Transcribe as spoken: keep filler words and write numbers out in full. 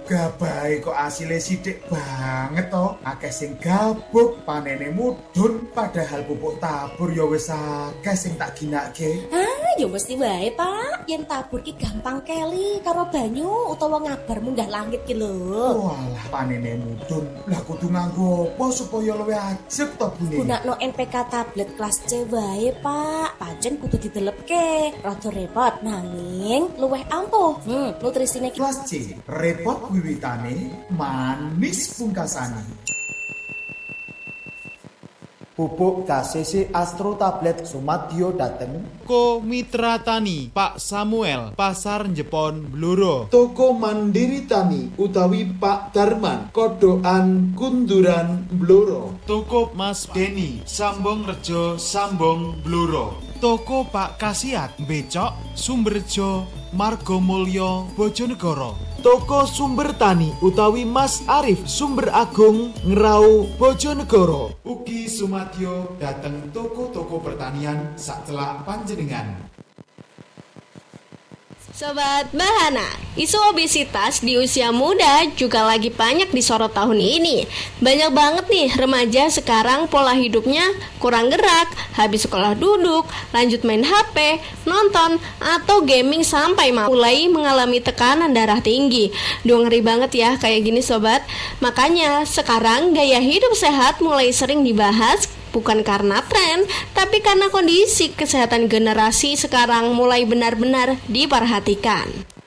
gabahe kok asile sithik banget to. Akeh sing gabuk, panene mudhun, padahal pupuk tabur ya wis akeh sing tak ginake. Ah, ya mesti wae, Pak. Yen tabur ki gampang keli karo banyu utawa ngabar munggah langit ki lho. Walah panene mudhun. Lah kudu nganggo apa supaya luwih ajeg to bune? Gunakno N P K tablet kelas C wae, Pak. Pancen kudu didelepke. Rada repot nanging luwih ampuh. Hmm, nutrisine kelas C, repot wiwitane, manis pungkasane. Pupuk K C C Astro Tablet Sumadyo dateng Ko Mitra Tani Pak Samuel Pasar Jepon Bluro. Toko Mandiri Tani utawi Pak Darman Kodokan Kunduran Bluro. Toko Mas Deni Sambong Rejo Sambong Bluro. Toko Pak Kasiat Becok Sumberjo Margomulyo Bojonegoro. Toko Sumber Tani utawi Mas Arif Sumber Agung Ngerau Bojonegoro. Ugi Sumadyo dateng toko-toko pertanian sacelak panjenengan. Sobat Bahana, isu obesitas di usia muda juga lagi banyak disorot tahun ini. Banyak banget nih remaja sekarang pola hidupnya kurang gerak, habis sekolah duduk, lanjut main H P, nonton, atau gaming sampai mulai mengalami tekanan darah tinggi. Duh, ngeri banget ya kayak gini sobat. Makanya sekarang gaya hidup sehat mulai sering dibahas. Bukan karena tren, tapi karena kondisi kesehatan generasi sekarang mulai benar-benar diperhatikan.